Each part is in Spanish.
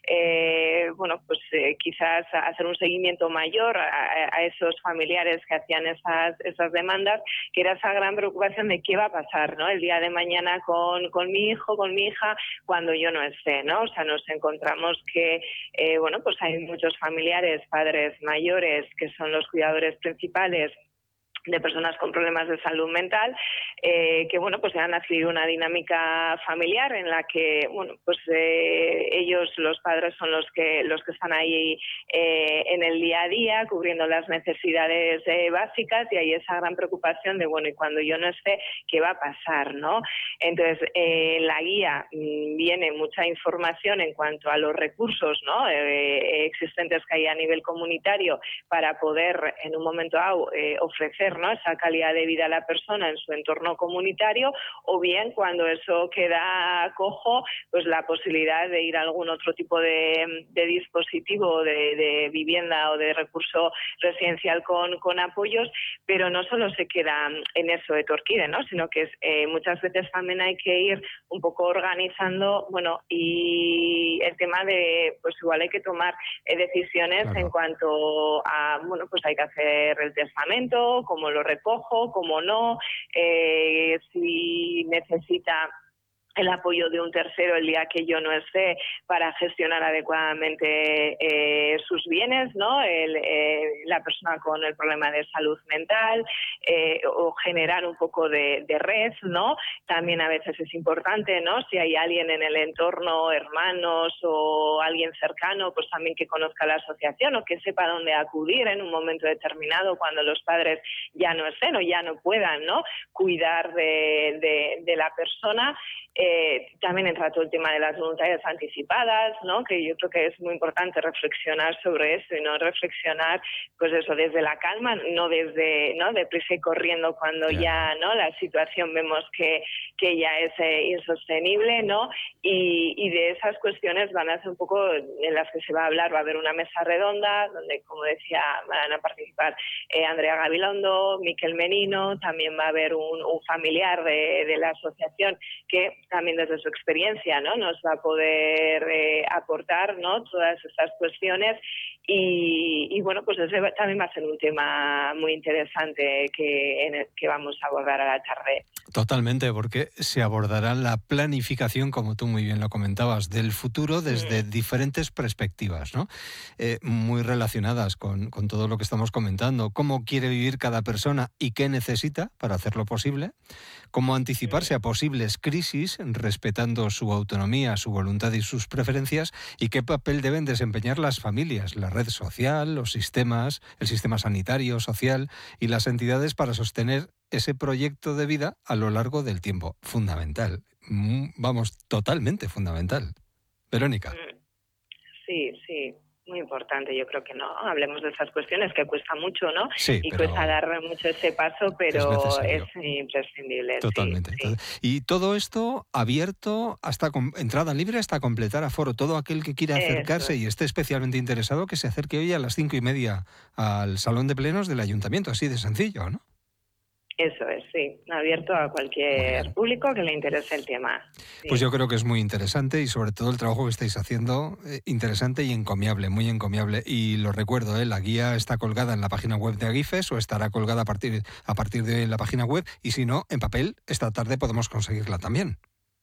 quizás hacer un seguimiento mayor a esos familiares que hacían esas demandas, que era esa gran preocupación de qué va a pasar, ¿no?, el día de mañana con mi hijo, con mi hija, cuando yo no esté, ¿no? O sea, nos encontramos que, hay muchos familiares, padres mayores, que son los cuidadores principales de personas con problemas de salud mental, que han adquirido una dinámica familiar en la que, ellos, los padres, son los que están ahí en el día a día, cubriendo las necesidades básicas, y hay esa gran preocupación de, y cuando yo no esté, ¿qué va a pasar, no? Entonces, en la guía viene mucha información en cuanto a los recursos, ¿no?, existentes que hay a nivel comunitario para poder, en un momento dado, ofrecer, ¿no?, esa calidad de vida a la persona en su entorno comunitario, o bien, cuando eso queda cojo, pues la posibilidad de ir a algún otro tipo de dispositivo de vivienda o de recurso residencial con apoyos, pero no solo se queda en eso de Torquide, ¿no?, sino que muchas veces también hay que ir un poco organizando, y el tema de, pues igual hay que tomar decisiones, claro, en cuanto a, hay que hacer el testamento, cómo lo recojo, cómo no, si necesita el apoyo de un tercero el día que yo no esté para gestionar adecuadamente sus bienes, ¿no?, la persona con el problema de salud mental, o generar un poco de red, ¿no? También a veces es importante, ¿no?, si hay alguien en el entorno, hermanos o alguien cercano, pues también que conozca la asociación o que sepa dónde acudir en un momento determinado cuando los padres ya no estén o ya no puedan, ¿no?, cuidar de la persona. También entra todo el tema de las voluntades anticipadas, ¿no?, que yo creo que es muy importante reflexionar sobre eso y no reflexionar, pues eso, desde la calma, no desde, ¿no?, deprisa y corriendo cuando ya, ¿no?, la situación vemos que ya es insostenible, ¿no? Y de esas cuestiones van a ser un poco en las que se va a hablar. Va a haber una mesa redonda donde, como decía, van a participar Andrea Gabilondo, Miquel Menino, también va a haber un familiar de la asociación que también desde su experiencia, ¿no?, nos va a poder aportar, ¿no?, todas estas cuestiones, y pues ese también va a ser un tema muy interesante que vamos a abordar a la tarde. Totalmente, porque se abordará la planificación, como tú muy bien lo comentabas, del futuro desde diferentes perspectivas, ¿no? Muy relacionadas con todo lo que estamos comentando. Cómo quiere vivir cada persona y qué necesita para hacerlo posible. Cómo anticiparse a posibles crisis respetando su autonomía, su voluntad y sus preferencias, y qué papel deben desempeñar las familias, la red social, los sistemas, el sistema sanitario, social y las entidades para sostener ese proyecto de vida a lo largo del tiempo. Fundamental. Vamos, totalmente fundamental. Verónica. Sí. Muy importante, yo creo que no hablemos de esas cuestiones, que cuesta mucho, ¿no? Sí, y cuesta dar mucho ese paso, pero es imprescindible. Totalmente. Sí. Y todo esto abierto hasta entrada libre hasta completar aforo. Todo aquel que quiera acercarse y esté especialmente interesado, que se acerque hoy a las 5:30 al Salón de Plenos del Ayuntamiento, así de sencillo, ¿no? Eso es, sí, abierto a cualquier público que le interese el tema. Sí. Pues yo creo que es muy interesante, y sobre todo el trabajo que estáis haciendo, interesante y encomiable, muy encomiable. Y lo recuerdo, la guía está colgada en la página web de Agifes, o estará colgada a partir de la página web, y si no, en papel, esta tarde podemos conseguirla también.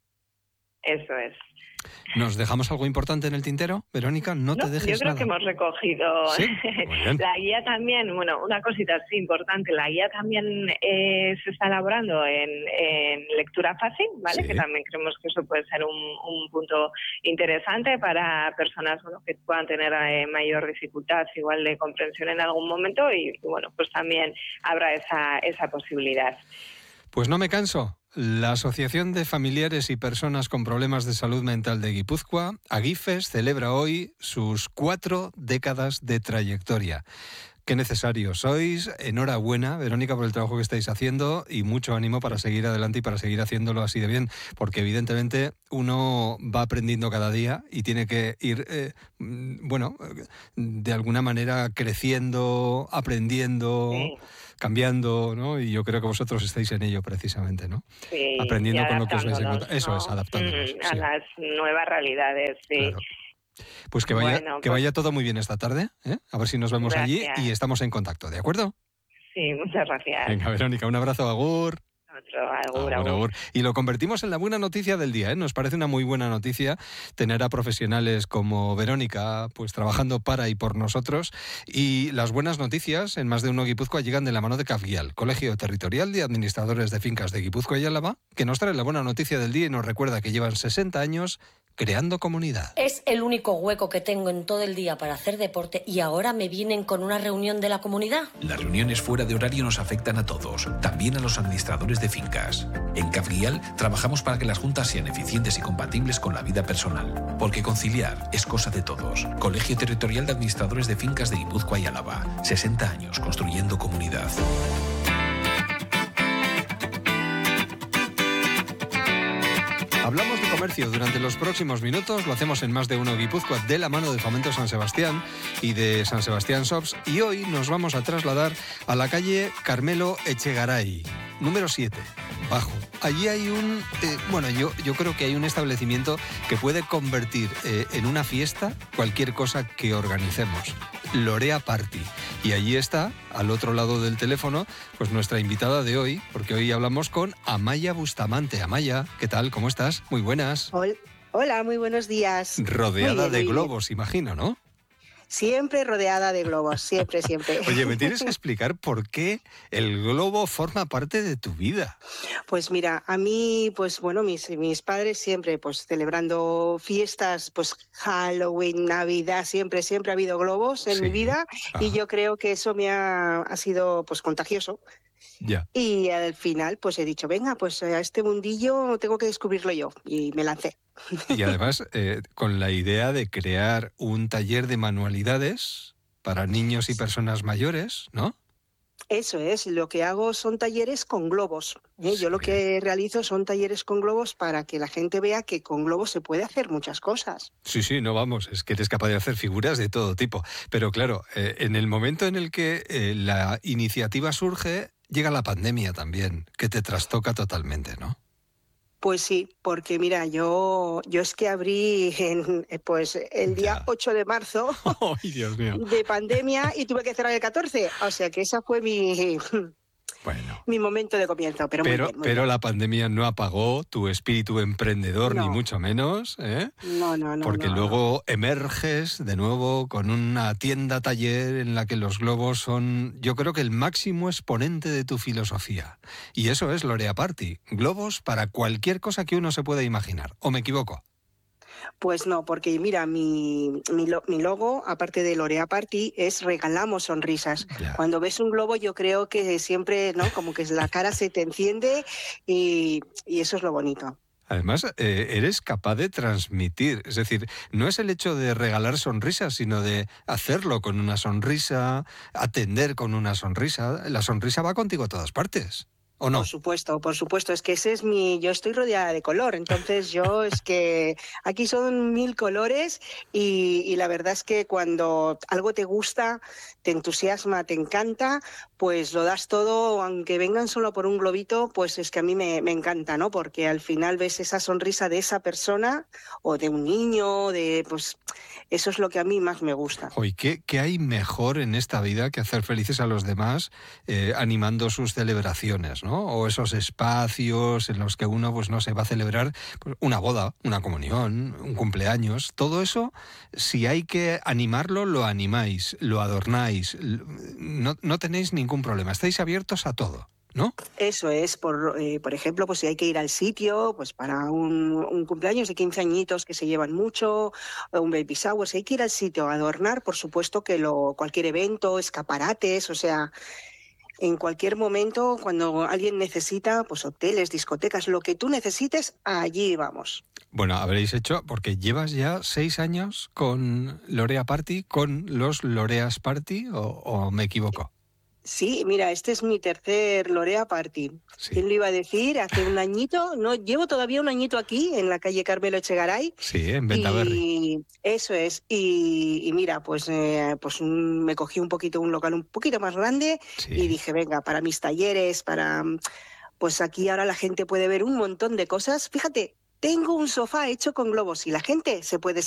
Eso es. ¿Nos dejamos algo importante en el tintero, Verónica? No te dejes nada. Yo creo que hemos recogido. ¿Sí? Muy bien. La guía también, una cosita así importante, la guía también se está elaborando en lectura fácil, ¿vale? Sí. Que también creemos que eso puede ser un punto interesante para personas que puedan tener mayor dificultad, igual de comprensión en algún momento, y pues también habrá esa posibilidad. Pues no me canso. La Asociación de Familiares y Personas con Problemas de Salud Mental de Guipúzcoa, Agifes, celebra hoy sus 4 décadas de trayectoria. Qué necesarios sois. Enhorabuena, Verónica, por el trabajo que estáis haciendo, y mucho ánimo para seguir adelante y para seguir haciéndolo así de bien, porque evidentemente uno va aprendiendo cada día y tiene que ir, de alguna manera creciendo, aprendiendo, cambiando, ¿no? Y yo creo que vosotros estáis en ello precisamente, ¿no? Sí, aprendiendo con lo que os vais encontrando. Eso es, adaptándonos. A las nuevas realidades, sí. Claro. Pues que vaya todo muy bien esta tarde, ¿eh? A ver si nos vemos allí y estamos en contacto, ¿de acuerdo? Sí, muchas gracias. Venga, Verónica, un abrazo, agur. Agur. Y lo convertimos en la buena noticia del día, ¿eh? Nos parece una muy buena noticia tener a profesionales como Verónica pues trabajando para y por nosotros, y las buenas noticias en Más de Uno Guipúzcoa llegan de la mano de CAFGIAL, Colegio Territorial de Administradores de Fincas de Guipúzcoa y Álava, que nos trae la buena noticia del día y nos recuerda que llevan 60 años creando comunidad. Es el único hueco que tengo en todo el día para hacer deporte y ahora me vienen con una reunión de la comunidad. Las reuniones fuera de horario nos afectan a todos, también a los administradores de fincas. En CAFGIAL trabajamos para que las juntas sean eficientes y compatibles con la vida personal, porque conciliar es cosa de todos. Colegio Territorial de Administradores de Fincas de Guipúzcoa y Álava. 60 años construyendo comunidad. Hablamos de comercio durante los próximos minutos, lo hacemos en Más de Uno Guipúzcoa de la mano de Fomento San Sebastián y de San Sebastián Shops, y hoy nos vamos a trasladar a la calle Carmelo Echegaray, número 7, bajo. Allí hay yo creo que hay un establecimiento que puede convertir en una fiesta cualquier cosa que organicemos. Lorea Party. Y allí está, al otro lado del teléfono, pues nuestra invitada de hoy, porque hoy hablamos con Amaya Bustamante. Amaya, ¿qué tal? ¿Cómo estás? Muy buenas. Hola, muy buenos días. Rodeada de globos, imagino, ¿no? Siempre rodeada de globos, siempre. Oye, ¿me tienes que explicar por qué el globo forma parte de tu vida? Pues mira, a mí, pues bueno, mis padres siempre, pues celebrando fiestas, pues Halloween, Navidad, siempre ha habido globos en mi vida. Ajá. Y yo creo que eso me ha sido pues contagioso. Ya. Y al final, pues he dicho, venga, pues a este mundillo tengo que descubrirlo yo. Y me lancé. Y además, con la idea de crear un taller de manualidades para niños y personas mayores, ¿no? Eso es, lo que hago son talleres con globos. Yo lo que realizo son talleres con globos para que la gente vea que con globos se puede hacer muchas cosas. Sí, no vamos, es que eres capaz de hacer figuras de todo tipo. Pero claro, en el momento en el que la iniciativa surge, llega la pandemia también, que te trastoca totalmente, ¿no? Pues sí, porque mira, yo es que abrí el día 8 de marzo ¡ay, Dios mío! De pandemia y tuve que cerrar el 14. O sea que esa fue mi momento de comienzo. Pero muy bien. La pandemia no apagó tu espíritu emprendedor, ni mucho menos, ¿eh? No. Porque luego emerges de nuevo con una tienda taller en la que los globos son, yo creo que el máximo exponente de tu filosofía. Y eso es Lorea Party. Globos para cualquier cosa que uno se pueda imaginar. ¿O me equivoco? Pues no, porque mira, mi logo, aparte de Lorea Party, es regalamos sonrisas. Ya. Cuando ves un globo yo creo que siempre, ¿no? Como que la cara se te enciende y eso es lo bonito. Además, eres capaz de transmitir, es decir, no es el hecho de regalar sonrisas, sino de hacerlo con una sonrisa, atender con una sonrisa. La sonrisa va contigo a todas partes. ¿O no? Por supuesto, es que ese es yo estoy rodeada de color, entonces es que aquí son 1000 colores y la verdad es que cuando algo te gusta, te entusiasma, te encanta, pues lo das todo, aunque vengan solo por un globito, pues es que a mí me encanta, ¿no? Porque al final ves esa sonrisa de esa persona o de un niño, pues eso es lo que a mí más me gusta. Oye, ¿qué hay mejor en esta vida que hacer felices a los demás animando sus celebraciones, ¿no? O esos espacios en los que uno, pues no sé, va a celebrar una boda, una comunión, un cumpleaños. Todo eso, si hay que animarlo, lo animáis, lo adornáis. No tenéis ningún problema. Estáis abiertos a todo, ¿no? Eso es, por ejemplo, pues si hay que ir al sitio, pues para un cumpleaños de 15 añitos que se llevan mucho, un baby shower, si hay que ir al sitio a adornar, por supuesto que cualquier evento, escaparates, o sea, en cualquier momento, cuando alguien necesita, pues hoteles, discotecas, lo que tú necesites, allí vamos. Bueno, habréis hecho, porque llevas ya 6 años con Lorea Party, con los Loreas Party, ¿o me equivoco? Sí, mira, este es mi tercer Lorea Party. Sí. ¿Quién lo iba a decir? Hace un añito, no, llevo todavía un añito aquí, en la calle Carmelo Echegaray. Sí, en Bentaberri. Y eso es. Y mira, pues me cogí un local un poquito más grande y dije, venga, para mis talleres, pues aquí ahora la gente puede ver un montón de cosas. Fíjate, tengo un sofá hecho con globos y la gente se puede